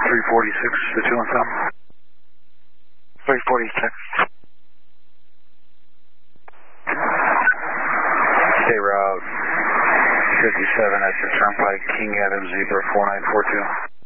346 to 217. 346. State Route 57 at the Turnpike, King Adam Zebra 4942.